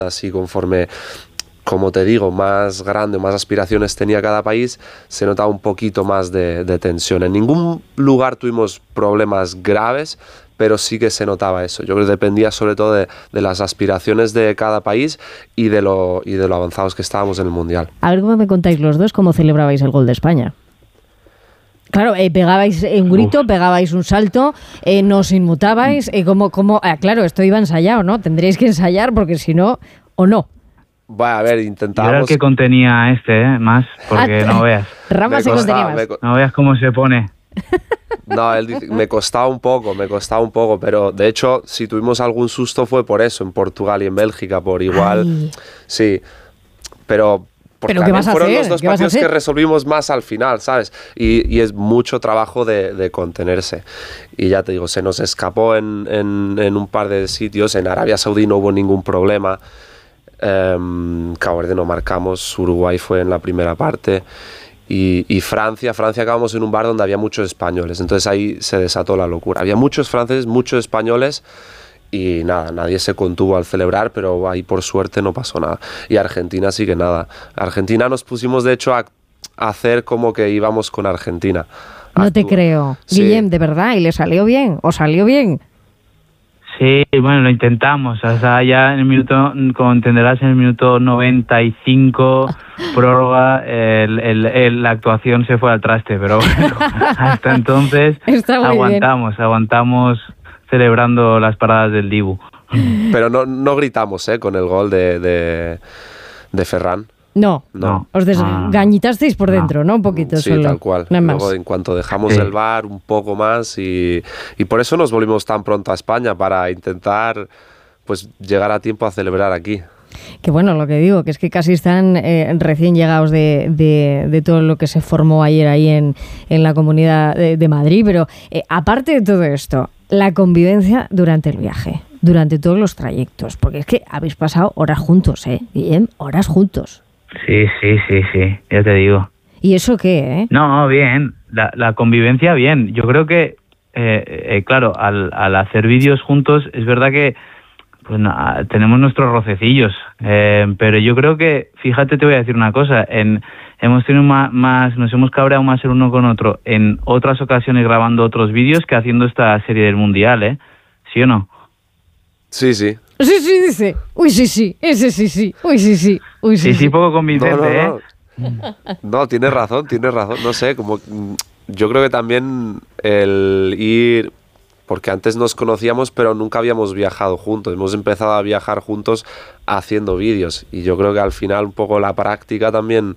así conforme, como te digo, más grande, más aspiraciones tenía cada país, se notaba un poquito más de tensión. En ningún lugar tuvimos problemas graves, pero sí que se notaba eso. Yo creo que dependía sobre todo de las aspiraciones de cada país y de lo avanzados que estábamos en el Mundial. A ver cómo me contáis los dos cómo celebrabais el gol de España. Claro, pegabais un grito, pegabais un salto, no os inmutabais, claro, esto iba ensayado, ¿no? Tendréis que ensayar porque si no, o no. Bueno, a ver, intentábamos... Yo era el que contenía más, porque no veas. Ramas se contenía más. No veas cómo se pone. No, él dice, me costaba un poco, pero de hecho, si tuvimos algún susto fue por eso, en Portugal y en Bélgica, por igual. Ay. Sí, pero ¿qué vas a fueron hacer? los dos partidos que resolvimos más al final, ¿sabes? Y es mucho trabajo de contenerse. Y ya te digo, se nos escapó en un par de sitios. En Arabia Saudí no hubo ningún problema. Cabo Verde no marcamos, Uruguay fue en la primera parte. Y Francia acabamos en un bar donde había muchos españoles, entonces ahí se desató la locura. Había muchos franceses, muchos españoles y nada, nadie se contuvo al celebrar, pero ahí por suerte no pasó nada. Y Argentina sí que nada. Argentina nos pusimos de hecho a hacer como que íbamos con Argentina. No te creo. Sí. Guillem, ¿de verdad? ¿Y le salió bien? ¿O salió bien? Sí, bueno, lo intentamos. O sea, ya en el minuto, como entenderás, en el minuto 95, prórroga, la actuación se fue al traste, pero bueno, hasta entonces aguantamos celebrando las paradas del Dibu. Pero no gritamos, con el gol de Ferran. No. Os desgañitasteis por dentro, ¿no? Un poquito sí, solo. Sí, tal cual. Luego, en cuanto dejamos el bar, un poco más y por eso nos volvimos tan pronto a España, para intentar pues llegar a tiempo a celebrar aquí. Que bueno, lo que digo, que es que casi están recién llegados de todo lo que se formó ayer ahí en la Comunidad de Madrid, pero aparte de todo esto, la convivencia durante el viaje, durante todos los trayectos, porque es que habéis pasado horas juntos, Guillem, horas juntos. Sí, ya te digo. ¿Y eso qué, No, bien, la convivencia bien. Yo creo que, claro, al hacer vídeos juntos, es verdad que pues, tenemos nuestros rocecillos, pero yo creo que, fíjate, te voy a decir una cosa, hemos tenido nos hemos cabreado más el uno con otro en otras ocasiones grabando otros vídeos que haciendo esta serie del Mundial, ¿sí o no? Sí. Sí, dice. Uy, sí. Ese sí. Uy, sí. Sí, poco convincente, No, tienes razón. No sé, como yo creo que también el ir, porque antes nos conocíamos, pero nunca habíamos viajado juntos. Hemos empezado a viajar juntos haciendo vídeos. Y yo creo que al final un poco la práctica también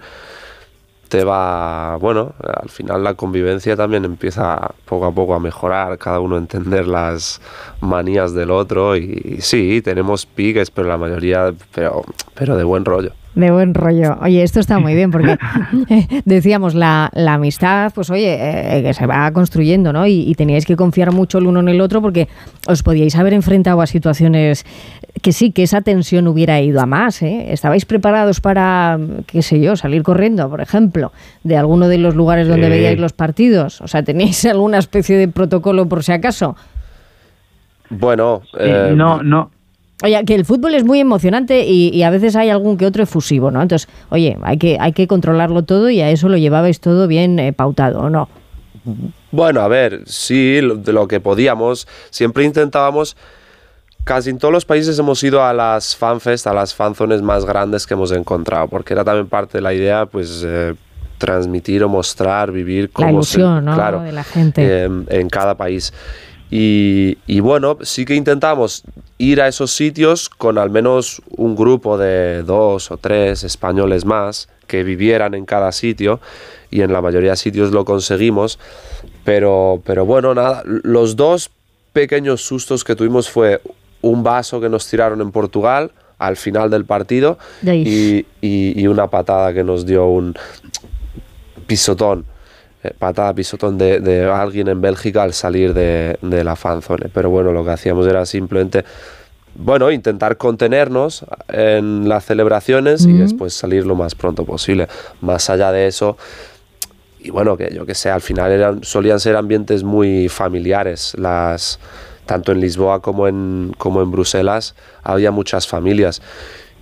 te va... Bueno, al final la convivencia también empieza poco a poco a mejorar, cada uno a entender las manías del otro y sí, tenemos piques, pero la mayoría, pero de buen rollo. De buen rollo. Oye, esto está muy bien porque decíamos la amistad, pues oye, que se va construyendo, ¿no? Y teníais que confiar mucho el uno en el otro porque os podíais haber enfrentado a situaciones que sí, que esa tensión hubiera ido a más, ¿Estabais preparados para, qué sé yo, salir corriendo, por ejemplo, de alguno de los lugares donde veíais los partidos? O sea, ¿tenéis alguna especie de protocolo por si acaso? Bueno, no. Oye, que el fútbol es muy emocionante y a veces hay algún que otro efusivo, ¿no? Entonces, oye, hay que controlarlo todo y a eso lo llevabais todo bien pautado, ¿o no? Bueno, a ver, sí, de lo que podíamos. Siempre intentábamos, casi en todos los países hemos ido a las fanfest, a las fanzones más grandes que hemos encontrado, porque era también parte de la idea, pues... transmitir o mostrar, vivir como... La ilusión, ¿no? Claro, de la gente. En cada país. Y bueno, sí que intentamos ir a esos sitios con al menos un grupo de 2 o 3 españoles más que vivieran en cada sitio y en la mayoría de sitios lo conseguimos, pero bueno, nada, los 2 pequeños sustos que tuvimos fue un vaso que nos tiraron en Portugal al final del partido y una patada que nos dio un pisotón. Pisotón de alguien en Bélgica al salir de la fanzone. Pero bueno, lo que hacíamos era simplemente intentar contenernos en las celebraciones y después salir lo más pronto posible. Más allá de eso, y bueno, que yo que sé, al final solían ser ambientes muy familiares. Tanto en Lisboa como en Bruselas había muchas familias.